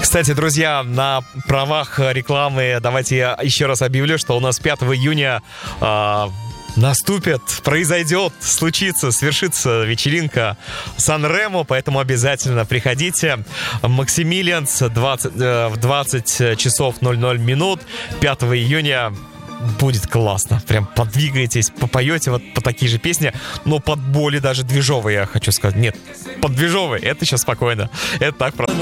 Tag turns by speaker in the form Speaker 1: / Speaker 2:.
Speaker 1: Кстати, друзья, на правах рекламы давайте я еще раз объявлю, что у нас 5 июня произойдет, случится, свершится вечеринка Сан-Ремо, поэтому обязательно приходите. Максимилианс в 20 часов 00 минут 5 июня. Будет классно. Прям подвигаетесь, попоете вот по такие же песни, но под более даже движовые, я хочу сказать. Нет, под движовые, это сейчас спокойно. Это так просто.